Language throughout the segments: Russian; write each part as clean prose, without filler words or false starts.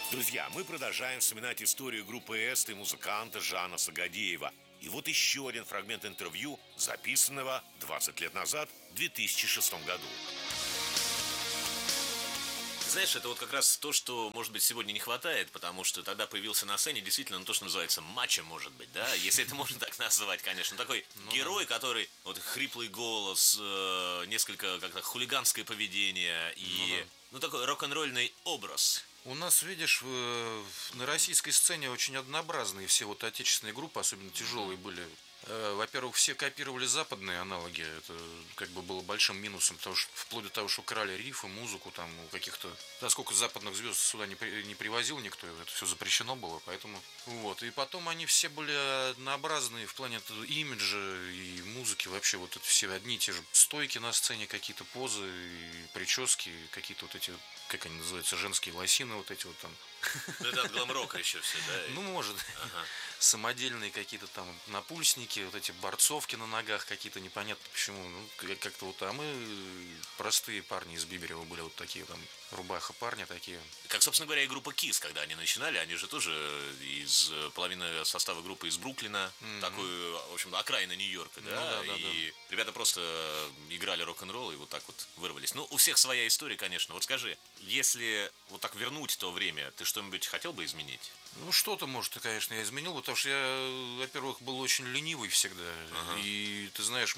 Друзья, мы продолжаем вспоминать историю группы «Эст» и музыканта Жана Сагадеева. И вот еще один фрагмент интервью, записанного 20 лет назад, в 2006 году. Знаешь, это вот как раз то, что, может быть, сегодня не хватает, потому что тогда появился на сцене действительно то, что называется мачо, может быть, да, если это можно так назвать, конечно. Такой герой, который, вот хриплый голос, несколько как-то хулиганское поведение и, такой рок-н-ролльный образ. У нас, видишь, на российской сцене очень однообразные все вот отечественные группы, особенно тяжелые были. Во-первых, все копировали западные аналоги, это как бы было большим минусом, потому что вплоть до того, что крали рифы, музыку там у каких-то... Насколько западных звезд сюда не привозил никто, это все запрещено было, поэтому... Вот, и потом они все были однообразные в плане имиджа и музыки, вообще вот это все одни и те же стойки на сцене, какие-то позы, и прически, какие-то вот эти, как они называются, женские лосины вот эти вот там. Ну, это от глэм-рока еще все, да? Ну, может. Самодельные какие-то там напульсники, вот эти борцовки на ногах какие-то, непонятно почему. Ну, как-то вот, а мы простые парни из Биберева были вот такие там, рубаха парни такие. Как, собственно говоря, и группа KISS, когда они начинали, они же тоже из половины состава группы из Бруклина, такой, в общем, окраина Нью-Йорка, да? И ребята просто играли рок-н-ролл и вот так вот вырвались. Ну, у всех своя история, конечно. Вот скажи, если вот так вернуть то время, ты что-нибудь хотел бы изменить? Ну, что-то, может, конечно, я изменил, потому что я, во-первых, был очень ленивый всегда. И, ты знаешь,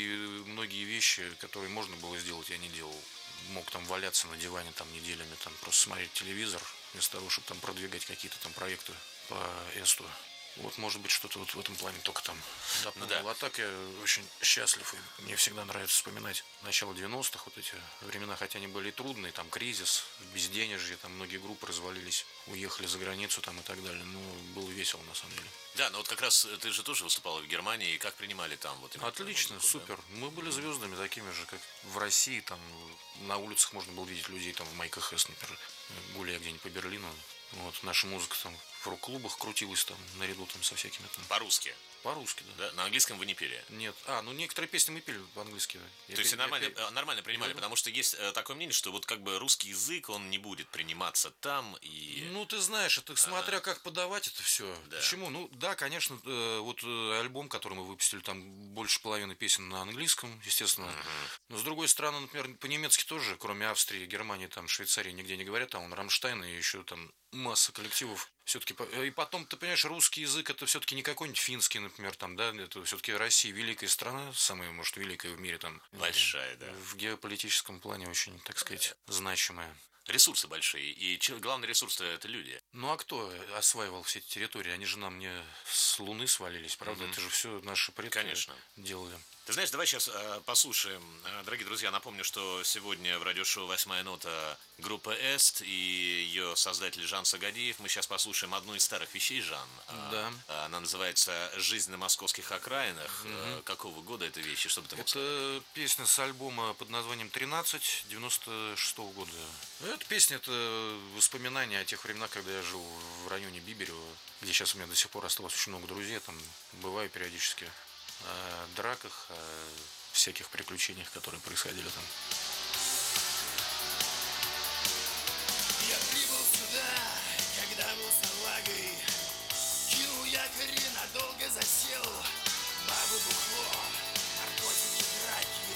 многие вещи, которые можно было сделать, я не делал. Мог там валяться на диване там неделями, там просто смотреть телевизор, вместо того, чтобы там продвигать какие-то там проекты по Эсту. Вот, может быть, что-то вот в этом плане только там дополнил. А так я очень счастлив, и мне всегда нравится вспоминать начало 90-х, вот эти времена, хотя они были трудные, там кризис, безденежье, там многие группы развалились, уехали за границу там и так далее, но было весело на самом деле. Да, но вот как раз ты же тоже выступал в Германии, и как принимали там вот именно Отлично, музыку, супер. Да? Мы были звездами такими же, как в России, там на улицах можно было видеть людей там в майках Эс, например, гуляя где-нибудь по Берлину. Вот, наша музыка там в рок-клубах крутилась там, наряду там со всякими там. По-русски? По-русски, да. На английском вы не пели? Нет. Ну некоторые песни мы пели по-английски. То есть нормально принимали, потому что есть такое мнение, что вот как бы русский язык, он не будет приниматься там и... Ну, ты знаешь, это смотря как подавать это все. Да. Почему? Ну, да, конечно, вот альбом, который мы выпустили, там больше половины песен на английском, естественно. Но, с другой стороны, например, по-немецки тоже, кроме Австрии, Германии, там, Швейцарии, нигде не говорят, там, Рамштайн и еще там масса коллективов. Все-таки, и потом, ты понимаешь, русский язык это все-таки не какой-нибудь финский, например, там, да, это все-таки Россия великая страна, самая, может, великая в мире там. Большая, да. В геополитическом плане очень, так сказать, значимая. Ресурсы большие, и главный ресурс-то это люди. Ну а кто осваивал все эти территории? Они же нам не с Луны свалились, правда? Это же все наши предки делали. Ты знаешь, давай сейчас послушаем. Дорогие друзья, напомню, что сегодня в радиошоу «Восьмая нота» группа «Эст» и ее создатель Жан Сагадеев. Мы сейчас послушаем одну из старых вещей, Жан. Да. Она называется «Жизнь на московских окраинах». Какого года эта вещь? Что бы ты мог сказать? Это песня с альбома под названием «13» 96-го года. Эта песня – это воспоминания о тех временах, когда я жил в районе Биберева, где сейчас у меня до сих пор осталось очень много друзей, там бываю периодически. О драках, о всяких приключениях, которые происходили там. Я прибыл сюда, когда был салагой. Кинул якорь и надолго засел. Бабы, бухло, наркотики, драки.